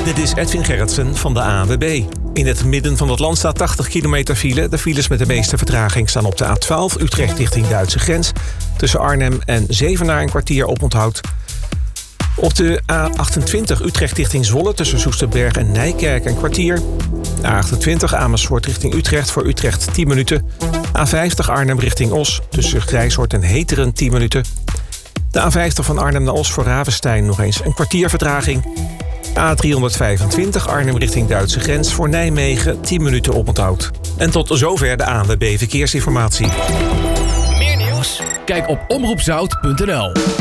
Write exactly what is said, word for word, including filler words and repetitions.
Dit is Edwin Gerritsen van de A N W B. In het midden van het land staat tachtig kilometer file. De files met de meeste vertraging staan op de A twaalf Utrecht richting Duitse grens. Tussen Arnhem en Zevenaar een kwartier oponthoud. Op de A achtentwintig Utrecht richting Zwolle tussen Soesterberg en Nijkerk een kwartier. A achtentwintig Amersfoort richting Utrecht voor Utrecht tien minuten. A vijftig Arnhem richting Os tussen Grijshoort en Heteren tien minuten. De A vijftig van Arnhem naar Os voor Ravenstein nog eens een kwartier vertraging. A driehonderdvijfentwintig Arnhem richting Duitse grens voor Nijmegen tien minuten oponthoud. En tot zover de A N W B Verkeersinformatie. Meer nieuws? Kijk op omroep zout punt n l.